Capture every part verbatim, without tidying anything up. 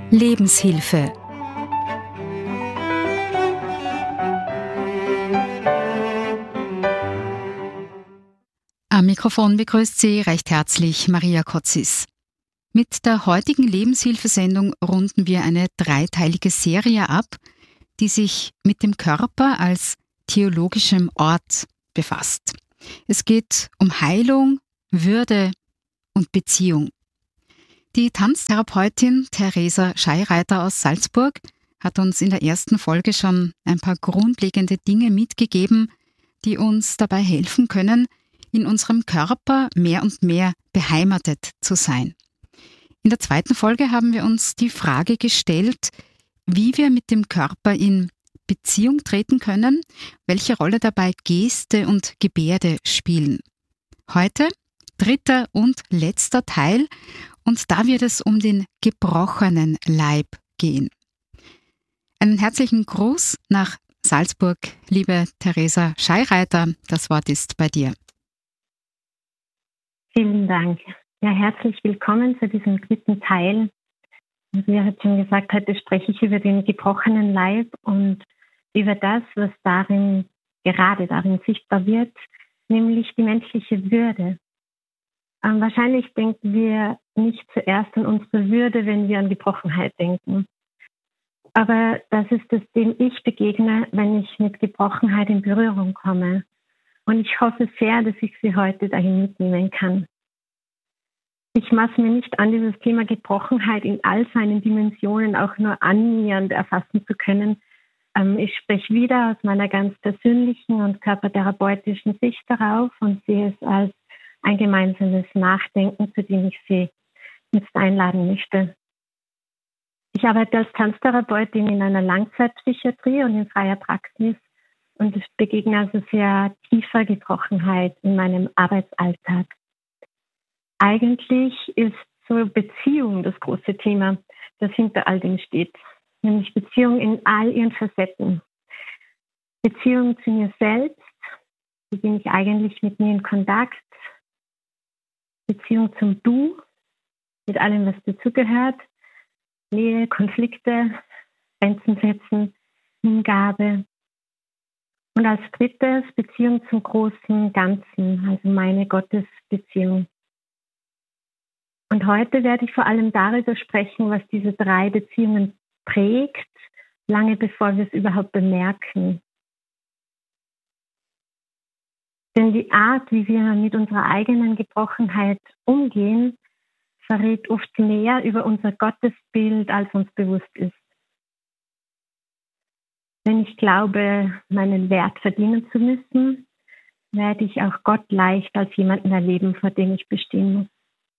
Lebenshilfe. Am Mikrofon begrüßt Sie recht herzlich Maria Kotzis. Mit der heutigen Lebenshilfesendung runden wir eine dreiteilige Serie ab, die sich mit dem Körper als theologischem Ort befasst. Es geht um Heilung, Würde und Beziehung. Die Tanztherapeutin Theresa Scheireiter aus Salzburg hat uns in der ersten Folge schon ein paar grundlegende Dinge mitgegeben, die uns dabei helfen können, in unserem Körper mehr und mehr beheimatet zu sein. In der zweiten Folge haben wir uns die Frage gestellt, wie wir mit dem Körper in Beziehung treten können, welche Rolle dabei Geste und Gebärde spielen. Heute dritter und letzter Teil, und da wird es um den gebrochenen Leib gehen. Einen herzlichen Gruß nach Salzburg, liebe Theresa Scheireiter. Das Wort ist bei dir. Vielen Dank. Ja, herzlich willkommen zu diesem dritten Teil. Wie hat schon gesagt, heute spreche ich über den gebrochenen Leib und über das, was darin, gerade darin sichtbar wird, nämlich die menschliche Würde. Ähm, wahrscheinlich denken wir nicht zuerst an unsere Würde, wenn wir an Gebrochenheit denken. Aber das ist es, dem ich begegne, wenn ich mit Gebrochenheit in Berührung komme. Und ich hoffe sehr, dass ich Sie heute dahin mitnehmen kann. Ich maße mir nicht an, dieses Thema Gebrochenheit in all seinen Dimensionen auch nur annähernd erfassen zu können. Ähm, ich spreche wieder aus meiner ganz persönlichen und körpertherapeutischen Sicht darauf und sehe es als ein gemeinsames Nachdenken, zu dem ich Sie jetzt einladen möchte. Ich arbeite als Tanztherapeutin in einer Langzeitpsychiatrie und in freier Praxis und ich begegne also sehr tiefer Gebrochenheit in meinem Arbeitsalltag. Eigentlich ist so Beziehung das große Thema, das hinter all dem steht, nämlich Beziehung in all ihren Facetten. Beziehung zu mir selbst, wie bin ich eigentlich mit mir in Kontakt? Beziehung zum Du, mit allem, was dazugehört, Nähe, Konflikte, Grenzen setzen, Hingabe. Und als drittes Beziehung zum großen Ganzen, also meine Gottesbeziehung. Und heute werde ich vor allem darüber sprechen, was diese drei Beziehungen prägt, lange bevor wir es überhaupt bemerken. Denn die Art, wie wir mit unserer eigenen Gebrochenheit umgehen, verrät oft mehr über unser Gottesbild, als uns bewusst ist. Wenn ich glaube, meinen Wert verdienen zu müssen, werde ich auch Gott leicht als jemanden erleben, vor dem ich bestehen muss.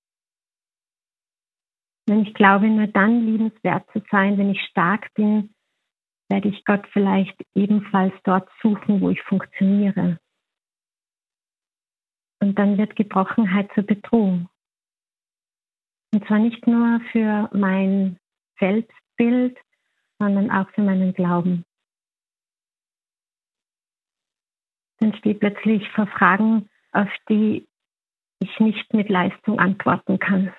Wenn ich glaube, nur dann liebenswert zu sein, wenn ich stark bin, werde ich Gott vielleicht ebenfalls dort suchen, wo ich funktioniere. Und dann wird Gebrochenheit zur Bedrohung. Und zwar nicht nur für mein Selbstbild, sondern auch für meinen Glauben. Dann stehe ich plötzlich vor Fragen, auf die ich nicht mit Leistung antworten kann.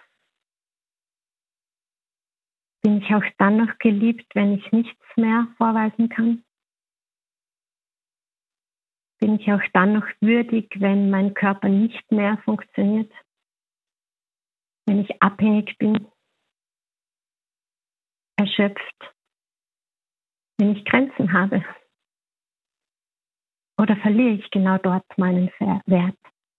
Bin ich auch dann noch geliebt, wenn ich nichts mehr vorweisen kann? Bin ich auch dann noch würdig, wenn mein Körper nicht mehr funktioniert? Wenn ich abhängig bin? Erschöpft? Wenn ich Grenzen habe? Oder verliere ich genau dort meinen Wert?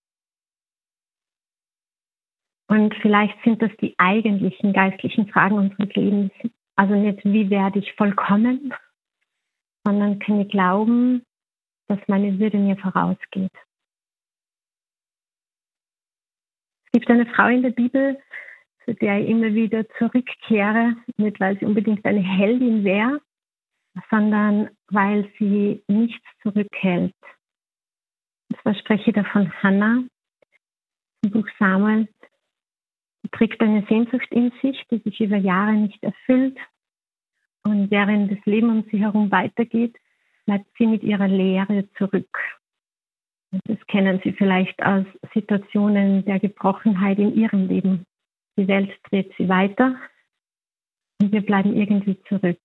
Und vielleicht sind das die eigentlichen geistlichen Fragen unseres Lebens. Also nicht, wie werde ich vollkommen, sondern kann ich glauben, dass meine Würde mir vorausgeht. Es gibt eine Frau in der Bibel, zu der ich immer wieder zurückkehre, nicht weil sie unbedingt eine Heldin wäre, sondern weil sie nichts zurückhält. Und zwar spreche ich da von Hannah im Buch Samuel. Sie trägt eine Sehnsucht in sich, die sich über Jahre nicht erfüllt. Und während das Leben um sie herum weitergeht, bleibt sie mit ihrer Leere zurück. Und das kennen Sie vielleicht aus Situationen der Gebrochenheit in Ihrem Leben. Die Welt dreht sie weiter und wir bleiben irgendwie zurück.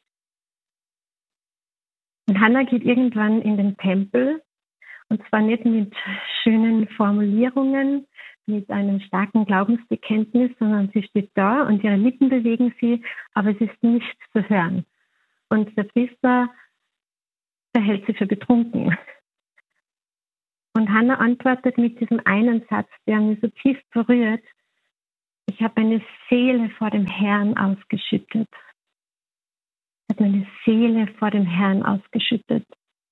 Und Hannah geht irgendwann in den Tempel, und zwar nicht mit schönen Formulierungen, mit einem starken Glaubensbekenntnis, sondern sie steht da und ihre Lippen bewegen sie, aber es ist nichts zu hören. Und der Priester verhält sie für betrunken. Und Hannah antwortet mit diesem einen Satz, der mich so tief berührt: Ich habe meine Seele vor dem Herrn ausgeschüttet. Ich habe meine Seele vor dem Herrn ausgeschüttet.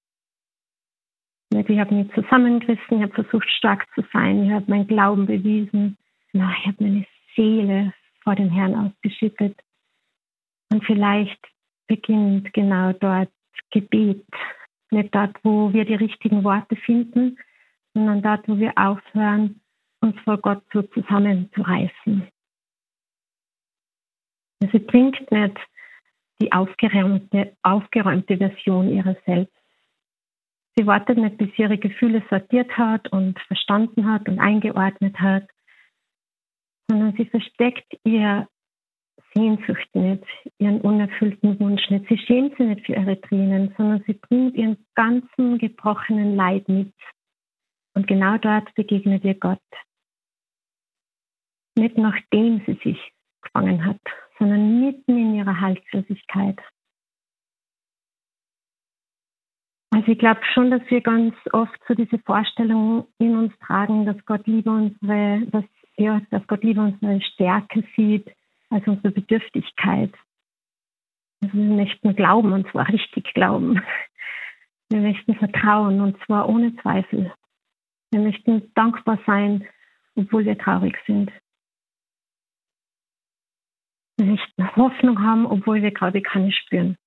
Ich habe mich zusammengerissen, ich habe versucht, stark zu sein, ich habe meinen Glauben bewiesen. Na, ich habe meine Seele vor dem Herrn ausgeschüttet. Und vielleicht beginnt genau dort Gebet. Nicht dort, wo wir die richtigen Worte finden, sondern dort, wo wir aufhören, uns vor Gott so zusammenzureißen. Sie bringt nicht die aufgeräumte, aufgeräumte Version ihrer selbst. Sie wartet nicht, bis sie ihre Gefühle sortiert hat und verstanden hat und eingeordnet hat, sondern sie versteckt ihr Sehnsucht nicht, ihren unerfüllten Wunsch nicht. Sie schämt sich nicht für ihre Tränen, sondern sie bringt ihren ganzen gebrochenen Leid mit. Und genau dort begegnet ihr Gott. Nicht nachdem sie sich gefangen hat, sondern mitten in ihrer Haltlosigkeit. Also ich glaube schon, dass wir ganz oft so diese Vorstellung in uns tragen, dass Gott lieber unsere, dass, ja, dass Gott lieber unsere Stärke sieht als unsere Bedürftigkeit. Also wir möchten glauben, und zwar richtig glauben. Wir möchten vertrauen, und zwar ohne Zweifel. Wir möchten dankbar sein, obwohl wir traurig sind. Wir möchten Hoffnung haben, obwohl wir gerade keine spüren.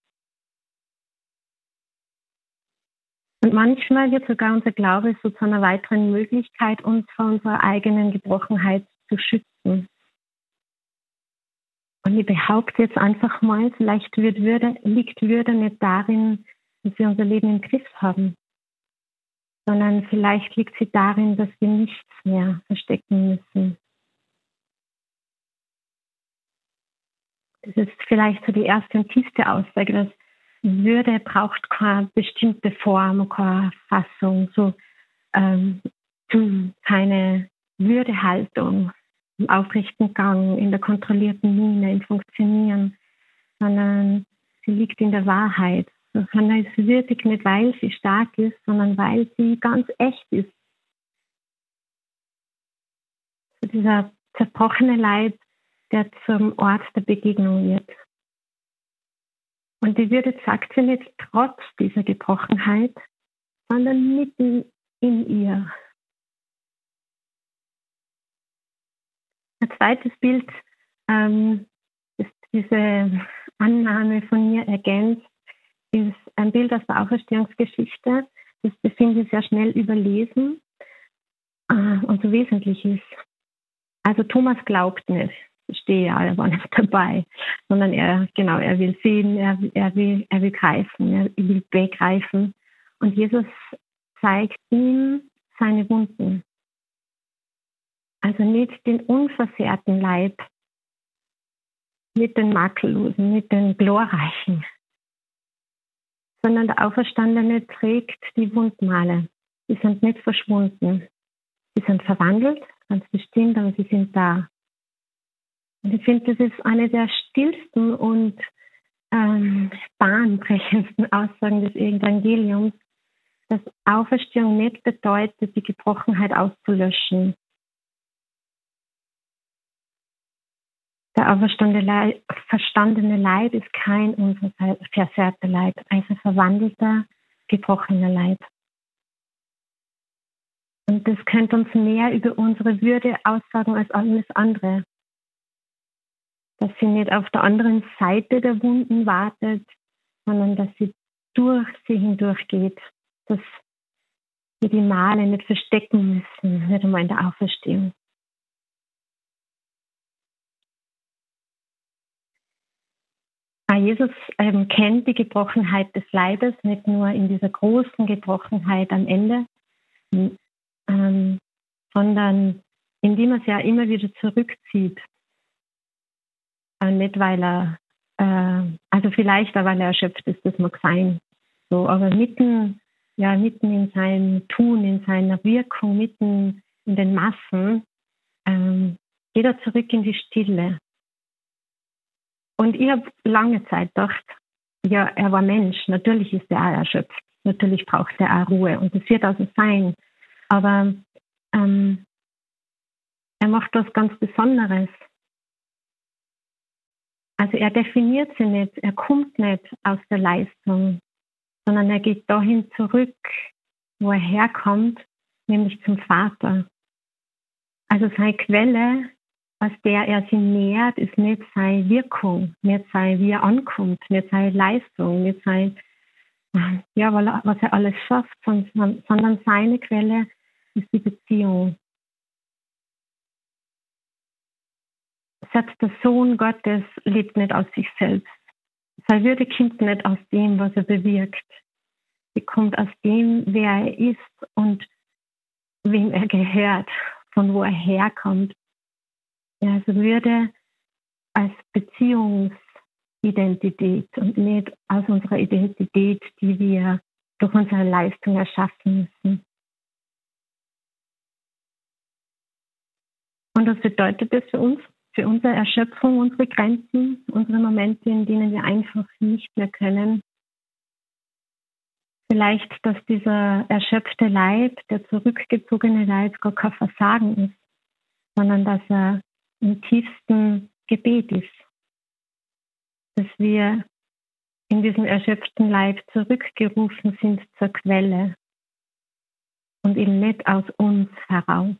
Und manchmal wird sogar unser Glaube so zu einer weiteren Möglichkeit, uns vor unserer eigenen Gebrochenheit zu schützen. Und ich behaupte jetzt einfach mal, vielleicht wird Würde, liegt Würde nicht darin, dass wir unser Leben im Griff haben, sondern vielleicht liegt sie darin, dass wir nichts mehr verstecken müssen. Das ist vielleicht so die erste und tiefste Aussage, dass Würde braucht keine bestimmte Form, keine Fassung, so ähm, keine Würdehaltung im aufrechten Gang, in der kontrollierten Miene, im Funktionieren, sondern sie liegt in der Wahrheit. Hannah ist würdig nicht, weil sie stark ist, sondern weil sie ganz echt ist. So dieser zerbrochene Leib, der zum Ort der Begegnung wird. Und die Würde sagt sie nicht trotz dieser Gebrochenheit, sondern mitten in ihr. Ein zweites Bild, ähm, das diese Annahme von mir ergänzt, ist ein Bild aus der Auferstehungsgeschichte, das befindet sich sehr schnell überlesen äh, und so wesentlich ist. Also Thomas glaubt nicht, ich stehe ja, er war nicht dabei, sondern er, genau, er will sehen, er, er, will, er will greifen, er will begreifen. Und Jesus zeigt ihm seine Wunden. Also nicht den unversehrten Leib, nicht den makellosen, nicht den glorreichen, sondern der Auferstandene trägt die Wundmale. Die sind nicht verschwunden. Sie sind verwandelt, ganz bestimmt, aber sie sind da. Und ich finde, das ist eine der stillsten und ähm, bahnbrechendsten Aussagen des Evangeliums, dass Auferstehung nicht bedeutet, die Gebrochenheit auszulöschen. Der auferstandene Leib ist kein unversehrter Leib, also verwandelter, gebrochener Leib. Und das könnte uns mehr über unsere Würde aussagen als alles andere. Dass sie nicht auf der anderen Seite der Wunden wartet, sondern dass sie durch sie hindurchgeht. Dass wir die Male nicht verstecken müssen, nicht einmal in der Auferstehung. Jesus ähm, kennt die Gebrochenheit des Leibes, nicht nur in dieser großen Gebrochenheit am Ende, ähm, sondern indem er es ja immer wieder zurückzieht. Äh, nicht, weil er äh, also vielleicht, weil er erschöpft ist, das mag sein. So, aber mitten, ja, mitten in seinem Tun, in seiner Wirkung, mitten in den Massen, ähm, geht er zurück in die Stille. Und ich habe lange Zeit gedacht, ja, er war Mensch, natürlich ist er auch erschöpft, natürlich braucht er auch Ruhe und das wird also sein. Aber ähm, er macht was ganz Besonderes. Also er definiert sie nicht, er kommt nicht aus der Leistung, sondern er geht dahin zurück, wo er herkommt, nämlich zum Vater. Also seine Quelle, aus der er sie nährt, ist nicht seine Wirkung, nicht sein, wie er ankommt, nicht seine Leistung, nicht sein, ja, was er alles schafft, sondern seine Quelle ist die Beziehung. Selbst der Sohn Gottes lebt nicht aus sich selbst. Seine Würde kommt nicht aus dem, was er bewirkt. Sie kommt aus dem, wer er ist und wem er gehört, von wo er herkommt. Ja, also Würde als Beziehungsidentität und nicht aus unserer Identität, die wir durch unsere Leistung erschaffen müssen. Und was bedeutet das für uns? Für unsere Erschöpfung, unsere Grenzen, unsere Momente, in denen wir einfach nicht mehr können. Vielleicht, dass dieser erschöpfte Leib, der zurückgezogene Leib gar kein Versagen ist, sondern dass er im tiefsten Gebet ist. Dass wir in diesem erschöpften Leib zurückgerufen sind zur Quelle und eben nicht aus uns heraus.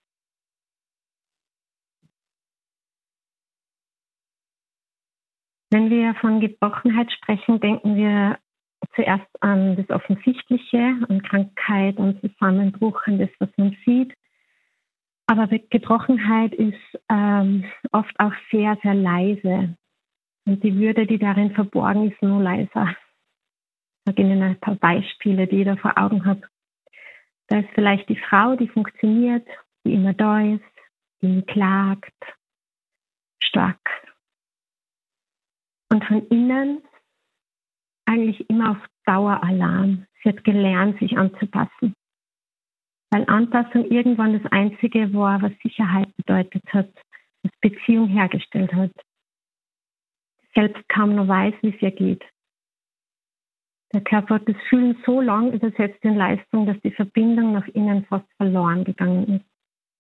Wenn wir von Gebrochenheit sprechen, denken wir zuerst an das Offensichtliche, an Krankheit, an Zusammenbruch, an das, was man sieht. Aber Gebrochenheit ist ähm, oft auch sehr, sehr leise. Und die Würde, die darin verborgen ist, nur leiser. Ich sage Ihnen ein paar Beispiele, die ich da vor Augen habe. Da ist vielleicht die Frau, die funktioniert, die immer da ist, die nie klagt, stark. Und von innen eigentlich immer auf Daueralarm. Sie hat gelernt, sich anzupassen. Weil Anpassung irgendwann das Einzige war, was Sicherheit bedeutet hat, was Beziehung hergestellt hat. Selbst kaum noch weiß, wie es ihr geht. Der Körper hat das Fühlen so lang übersetzt in Leistung, dass die Verbindung nach innen fast verloren gegangen ist.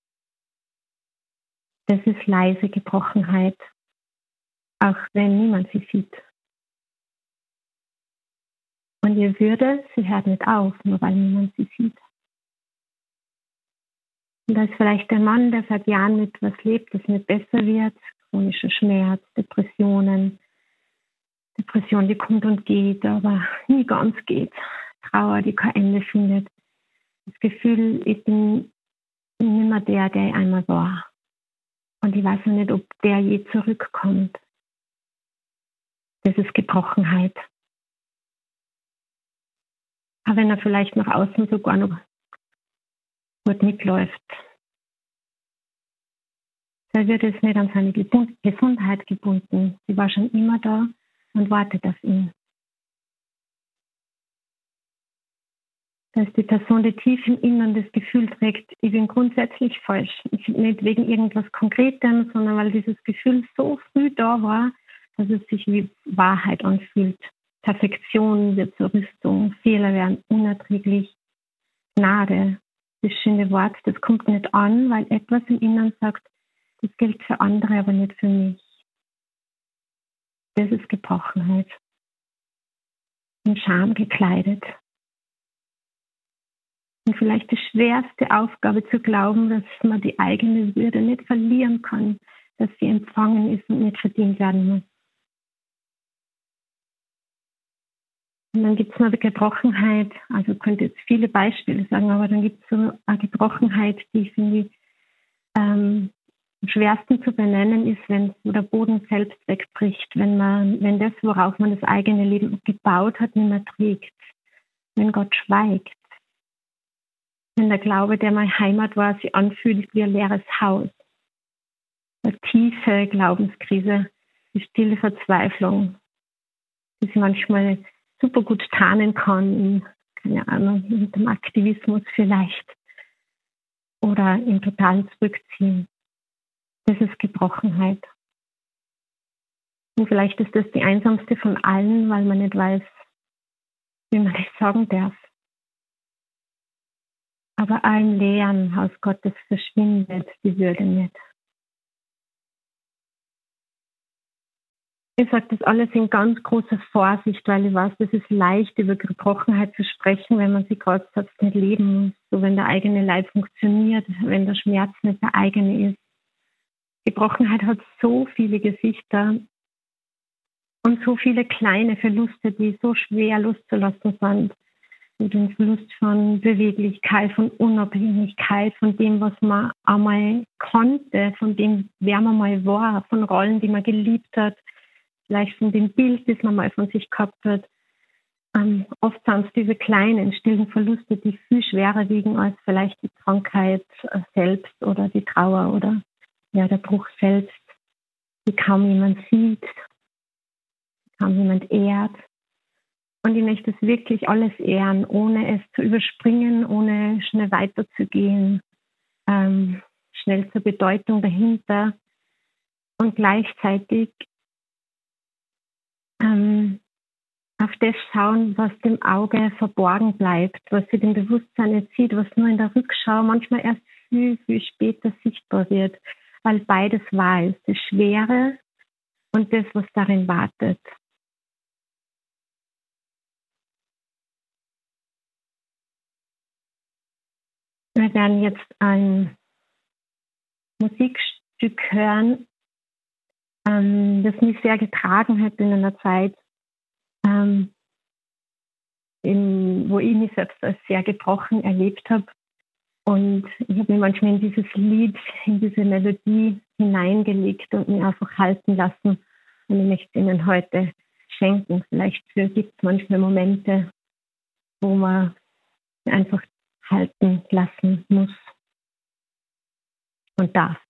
Das ist leise Gebrochenheit, auch wenn niemand sie sieht. Und ihr Würde, sie hört nicht auf, nur weil niemand sie sieht. Und da ist vielleicht der Mann, der seit Jahren mit was lebt, das nicht besser wird, chronischer Schmerz, Depressionen, Depression, die kommt und geht, aber nie ganz geht. Trauer, die kein Ende findet. Das Gefühl, ich bin nicht mehr der, der ich einmal war. Und ich weiß noch nicht, ob der je zurückkommt. Das ist Gebrochenheit. Aber wenn er vielleicht nach außen sogar noch gut mitläuft, dann wird es nicht an seine Gesundheit gebunden. Sie war schon immer da und wartet auf ihn. Da ist die Person, die tief im Innern das Gefühl trägt, ich bin grundsätzlich falsch. Nicht wegen irgendwas Konkretem, sondern weil dieses Gefühl so früh da war, dass es sich wie Wahrheit anfühlt. Perfektion wird zur Rüstung, Fehler werden unerträglich. Gnade, das schöne Wort, das kommt nicht an, weil etwas im Innern sagt, das gilt für andere, aber nicht für mich. Das ist Gebrochenheit. In Scham gekleidet. Und vielleicht die schwerste Aufgabe zu glauben, dass man die eigene Würde nicht verlieren kann, dass sie empfangen ist und nicht verdient werden muss. Und dann gibt es noch die Gebrochenheit, also ich könnte jetzt viele Beispiele sagen, aber dann gibt es so eine Gebrochenheit, die, finde ich, ähm, am schwersten zu benennen ist, wenn so der Boden selbst wegbricht, wenn man, wenn das, worauf man das eigene Leben gebaut hat, nicht mehr trägt, wenn Gott schweigt, wenn der Glaube, der mal Heimat war, sich anfühlt wie ein leeres Haus, eine tiefe Glaubenskrise, die stille Verzweiflung, die sie manchmal super gut tarnen kann, in, keine Ahnung, mit dem Aktivismus vielleicht oder im totalen Zurückziehen. Das ist Gebrochenheit. Und vielleicht ist das die einsamste von allen, weil man nicht weiß, wie man das sagen darf. Aber allen Lehren aus Gottes verschwindet die Würde nicht. Ich sage das alles in ganz großer Vorsicht, weil ich weiß, es ist leicht, über Gebrochenheit zu sprechen, wenn man sie gerade selbst nicht leben muss. So, wenn der eigene Leib funktioniert, wenn der Schmerz nicht der eigene ist. Gebrochenheit hat so viele Gesichter und so viele kleine Verluste, die so schwer loszulassen sind. Und den Verlust von Beweglichkeit, von Unabhängigkeit, von dem, was man einmal konnte, von dem, wer man mal war, von Rollen, die man geliebt hat, vielleicht von dem Bild, das man mal von sich gehabt hat. Ähm, oft sind es diese kleinen, stillen Verluste, die viel schwerer wiegen als vielleicht die Krankheit selbst oder die Trauer oder ja, der Bruch selbst, die kaum jemand sieht, kaum jemand ehrt. Und ich möchte es wirklich alles ehren, ohne es zu überspringen, ohne schnell weiterzugehen, ähm, schnell zur Bedeutung dahinter und gleichzeitig ähm, auf das schauen, was dem Auge verborgen bleibt, was sich dem Bewusstsein nicht sieht, was nur in der Rückschau manchmal erst viel, viel später sichtbar wird, weil beides wahr ist, das Schwere und das, was darin wartet. Wir werden jetzt ein Musikstück hören, ähm, das mich sehr getragen hat in einer Zeit, ähm, in, wo ich mich selbst als sehr gebrochen erlebt habe. Und ich habe mich manchmal in dieses Lied, in diese Melodie hineingelegt und mich einfach halten lassen. Und ich möchte Ihnen heute schenken. Vielleicht gibt es manchmal Momente, wo man einfach halten lassen muss und darf.